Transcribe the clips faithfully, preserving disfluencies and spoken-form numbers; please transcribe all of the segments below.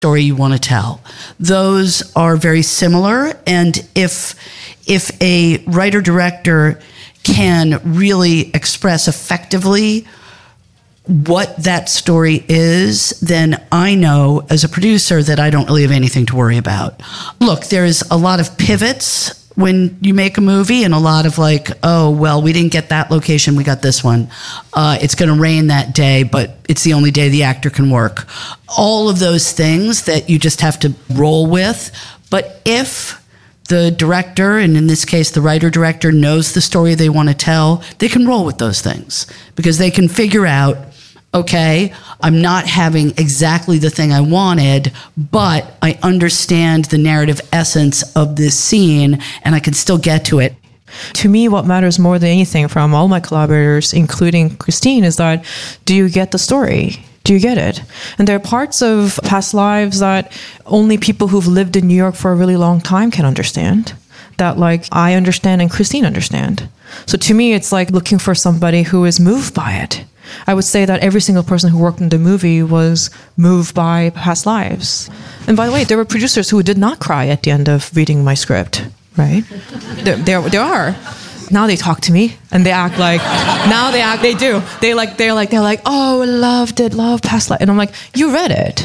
story you want to tell. Those are very similar. And if if a writer-director can really express effectively what that story is, then I know as a producer that I don't really have anything to worry about. Look, there's a lot of pivots when you make a movie, and a lot of like, oh, well, we didn't get that location, we got this one. Uh, it's going to rain that day, but it's the only day the actor can work. All of those things that you just have to roll with. But if the director, and in this case, the writer-director, knows the story they want to tell, they can roll with those things because they can figure out, okay, I'm not having exactly the thing I wanted, but I understand the narrative essence of this scene and I can still get to it. To me, what matters more than anything from all my collaborators, including Christine, is that do you get the story? Do you get it? And there are parts of Past Lives that only people who've lived in New York for a really long time can understand. That like I understand and Christine understand. So to me, it's like looking for somebody who is moved by it. I would say that every single person who worked in the movie was moved by Past Lives. And by the way, there were producers who did not cry at the end of reading my script, right? there, there, there are. Now they talk to me and they act like, now they act, they do. They like, they're like, they're like, oh, loved it, love Past Lives. And I'm like, you read it.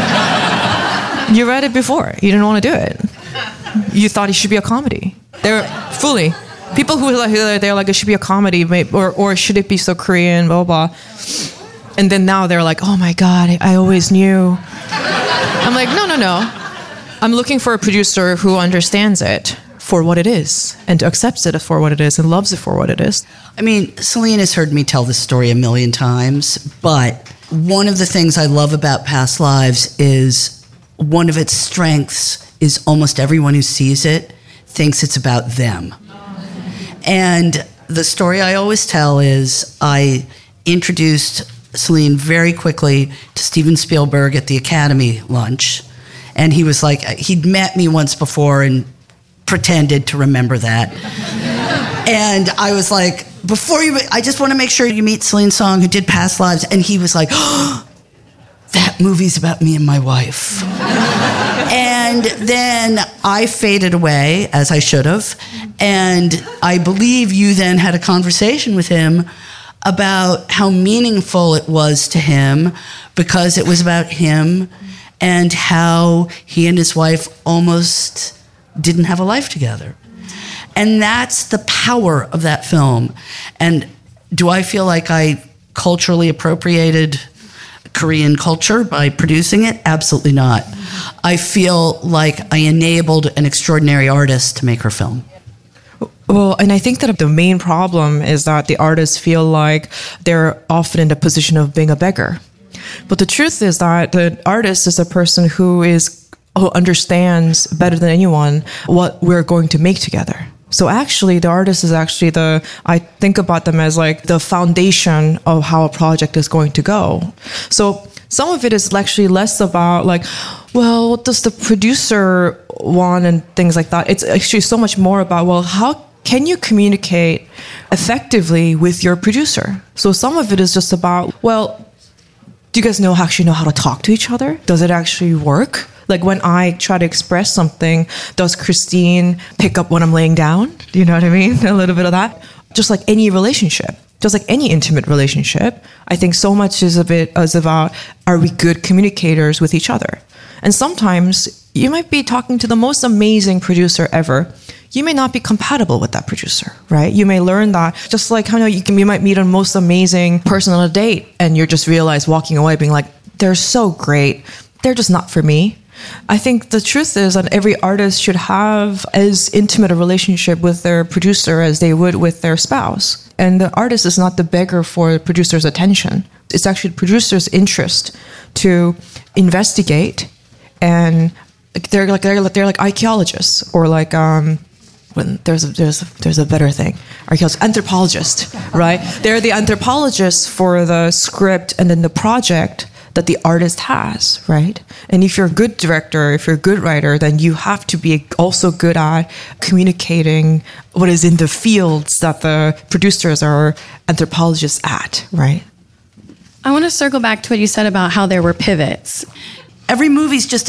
You read it before. You didn't want to do it. You thought it should be a comedy. They're fully. People who are like, they're like, it should be a comedy, or or should it be so Korean, blah, blah, blah. And then now they're like, oh my God, I always knew. I'm like, no, no, no. I'm looking for a producer who understands it for what it is and accepts it for what it is and loves it for what it is. I mean, Celine has heard me tell this story a million times, but one of the things I love about Past Lives is one of its strengths is almost everyone who sees it thinks it's about them. And the story I always tell is I introduced Celine very quickly to Steven Spielberg at the Academy lunch. And he was like, he'd met me once before and pretended to remember that. And I was like, before you, I just want to make sure you meet Celine Song, who did Past Lives. And he was like, oh, that movie's about me and my wife. And then I faded away, as I should have. And I believe you then had a conversation with him about how meaningful it was to him because it was about him and how he and his wife almost didn't have a life together. And that's the power of that film. And do I feel like I culturally appropriated Korean culture by producing it? Absolutely not. I feel like I enabled an extraordinary artist to make her film. Well, and I think that the main problem is that the artists feel like they're often in the position of being a beggar. But the truth is that the artist is a person who is who understands better than anyone what we're going to make together. So actually, the artist is actually the, I think about them as like the foundation of how a project is going to go. So some of it is actually less about like, well, what does the producer want and things like that. It's actually so much more about, well, how can you communicate effectively with your producer? So some of it is just about, well, do you guys know actually know how to talk to each other? Does it actually work? Like when I try to express something, does Christine pick up when I'm laying down? Do you know what I mean? A little bit of that. Just like any relationship, just like any intimate relationship, I think so much is a bit is about, are we good communicators with each other? And sometimes you might be talking to the most amazing producer ever. You may not be compatible with that producer, right? You may learn that, just like how you, know, you, can, you might meet a most amazing person on a date and you just realize walking away being like, they're so great. They're just not for me. I think the truth is that every artist should have as intimate a relationship with their producer as they would with their spouse. And the artist is not the beggar for the producer's attention. It's actually the producer's interest to investigate, and they're like they're like, they're like archaeologists or like um, when there's a, there's a, there's a better thing, archaeologist, anthropologist, right? They're the anthropologists for the script and then the project that the artist has, right? And if you're a good director, if you're a good writer, then you have to be also good at communicating what is in the fields that the producers are anthropologists at, right? I want to circle back to what you said about how there were pivots. every movie's just